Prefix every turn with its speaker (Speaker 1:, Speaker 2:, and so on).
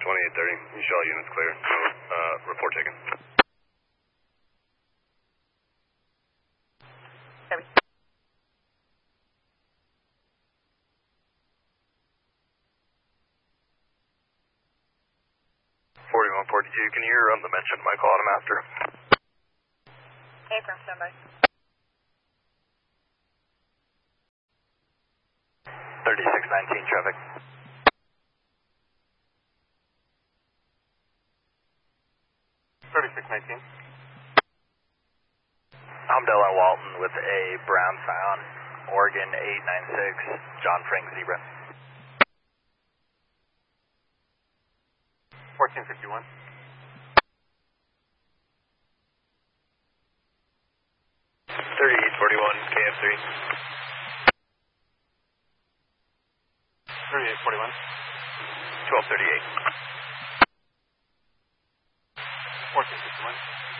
Speaker 1: 2830. You show all units clear. Report taken.
Speaker 2: Sorry.
Speaker 1: 4142, can you hear the mention Michael Autumn after?
Speaker 2: Affirm, standby.
Speaker 1: 3619 traffic.
Speaker 3: 3619.
Speaker 1: I'm Dylan Walton with a Brown Scion, Oregon 896, John Frank Zebra.
Speaker 3: 1451.
Speaker 1: 3841 KF3.
Speaker 3: 3841.
Speaker 1: 1238.
Speaker 3: 1451.